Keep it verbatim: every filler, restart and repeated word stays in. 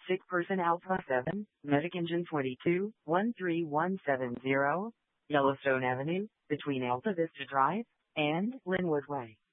sick person Alpha seven, Medic Engine twenty-two, one three one seven zero, Yellowstone Avenue, between Alta Vista Drive and Linwood Way.